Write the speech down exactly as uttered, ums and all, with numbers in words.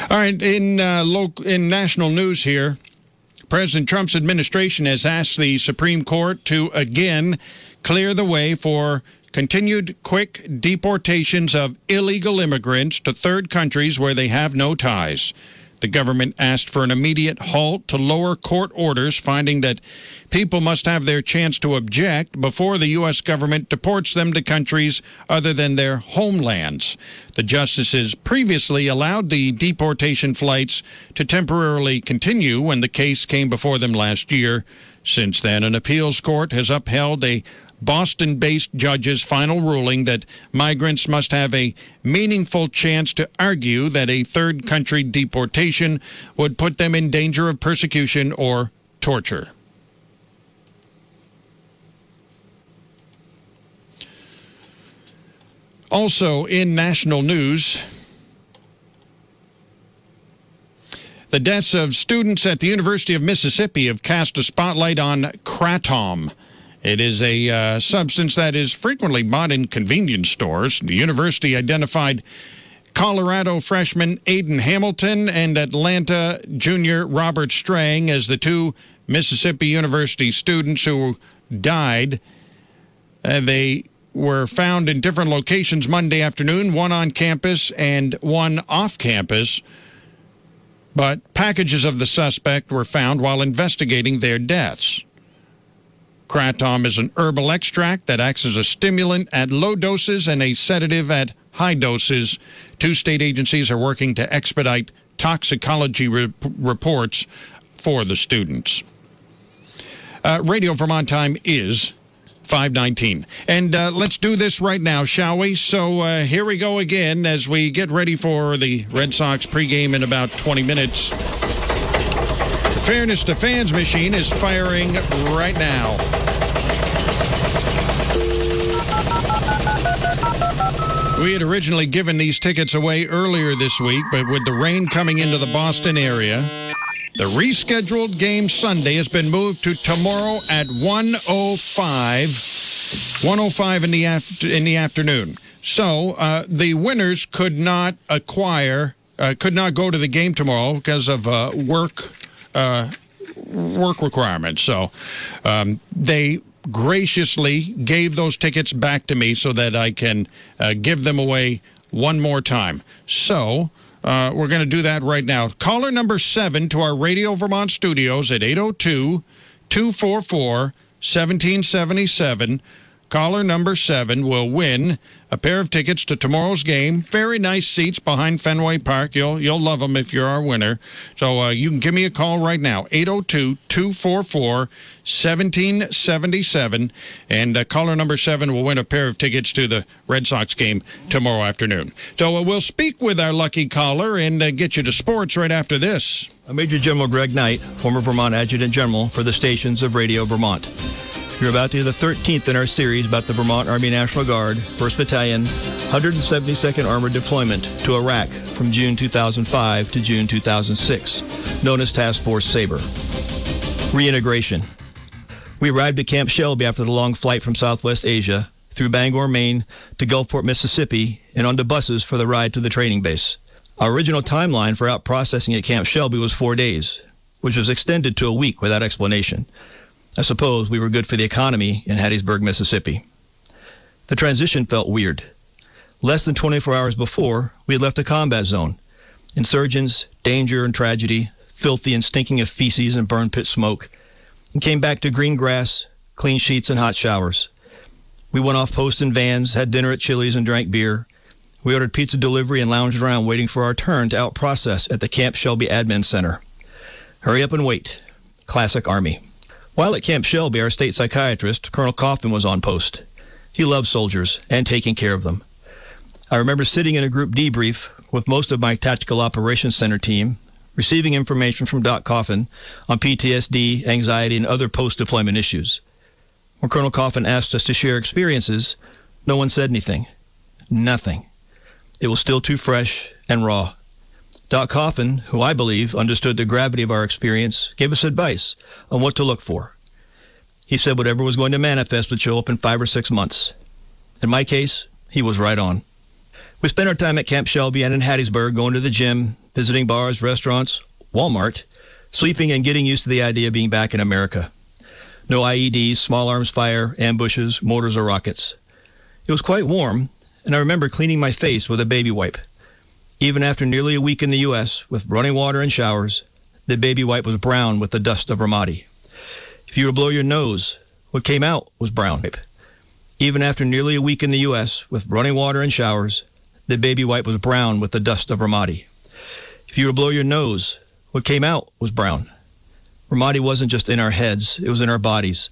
All right, in uh, local, in national news here, President Trump's administration has asked the Supreme Court to again clear the way for continued quick deportations of illegal immigrants to third countries where they have no ties. The government asked for an immediate halt to lower court orders, finding that people must have their chance to object before the U S government deports them to countries other than their homelands. The justices previously allowed the deportation flights to temporarily continue when the case came before them last year. Since then, an appeals court has upheld a Boston-based judge's final ruling that migrants must have a meaningful chance to argue that a third country deportation would put them in danger of persecution or torture. Also in national news, the deaths of students at the University of Mississippi have cast a spotlight on kratom. It is a uh, substance that is frequently bought in convenience stores. The university identified Colorado freshman Aiden Hamilton and Atlanta junior Robert Strang as the two Mississippi University students who died. Uh, they were found in different locations Monday afternoon, one on campus and one off campus. But packages of the suspect were found while investigating their deaths. Kratom is an herbal extract that acts as a stimulant at low doses and a sedative at high doses. Two state agencies are working to expedite toxicology re- reports for the students. Uh, Radio Vermont time is five nineteen. And uh, let's do this right now, shall we? So uh, here we go again as we get ready for the Red Sox pregame in about twenty minutes. The Fairness to Fans machine is firing right now. We had originally given these tickets away earlier this week, but with the rain coming into the Boston area, the rescheduled game Sunday has been moved to tomorrow at one oh five in the after, in the afternoon. So uh, the winners could not acquire, uh, could not go to the game tomorrow because of uh, work uh, work requirements. So um, they graciously gave those tickets back to me so that I can uh, give them away one more time. So uh, we're going to do that right now. Caller number seven to our Radio Vermont studios at eight oh two, two four four, one seven seven seven. Caller number seven will win a pair of tickets to tomorrow's game. Very nice seats behind Fenway Park. You'll you'll love them if you're our winner. So uh, you can give me a call right now, eight oh two, two four four, one seven seven seven. And uh, caller number seven will win a pair of tickets to the Red Sox game tomorrow afternoon. So uh, we'll speak with our lucky caller and uh, get you to sports right after this. Major General Greg Knight, former Vermont Adjutant General for the stations of Radio Vermont. You're about to hear the thirteenth in our series about the Vermont Army National Guard, first Battalion, one hundred seventy-second Armored Deployment to Iraq from June two thousand five to June two thousand six, known as Task Force Sabre. Reintegration. We arrived at Camp Shelby after the long flight from Southwest Asia, through Bangor, Maine, to Gulfport, Mississippi, and onto buses for the ride to the training base. Our original timeline for out processing at Camp Shelby was four days, which was extended to a week without explanation. I suppose we were good for the economy in Hattiesburg, Mississippi. The transition felt weird. Less than twenty-four hours before, we had left a combat zone. Insurgents, danger and tragedy, filthy and stinking of feces and burn pit smoke, and came back to green grass, clean sheets and hot showers. We went off post in vans, had dinner at Chili's and drank beer. We ordered pizza delivery and lounged around waiting for our turn to out-process at the Camp Shelby Admin Center. Hurry up and wait. Classic Army. While at Camp Shelby, our state psychiatrist, Colonel Coffin, was on post. He loved soldiers and taking care of them. I remember sitting in a group debrief with most of my Tactical Operations Center team, receiving information from Doc Coffin on P T S D, anxiety, and other post-deployment issues. When Colonel Coffin asked us to share experiences, no one said anything. Nothing. It was still too fresh and raw. Doc Coffin, who I believe understood the gravity of our experience, gave us advice on what to look for. He said whatever was going to manifest would show up in five or six months. In my case, he was right on. We spent our time at Camp Shelby and in Hattiesburg, going to the gym, visiting bars, restaurants, Walmart, sleeping and getting used to the idea of being back in America. No I E Ds, small arms fire, ambushes, mortars, or rockets. It was quite warm, and I remember cleaning my face with a baby wipe. Even after nearly a week in the U S with running water and showers, the baby wipe was brown with the dust of Ramadi. If you were to blow your nose, what came out was brown. Even after nearly a week in the U S with running water and showers, the baby wipe was brown with the dust of Ramadi. If you were to blow your nose, what came out was brown. Ramadi wasn't just in our heads, it was in our bodies.